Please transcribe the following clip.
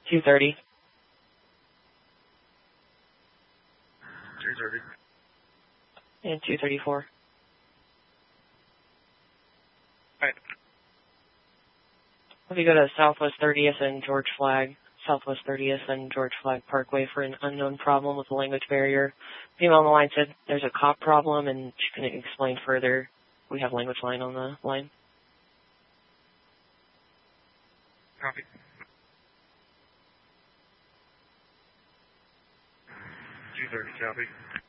230. 230. And 234. Right. If you go to Southwest 30th and George Flagg, Southwest 30th and George Flagg Parkway for an unknown problem with the language barrier. Female on the line said there's a cop problem and she couldn't explain further. We have language line on the line. Copy. 230, copy.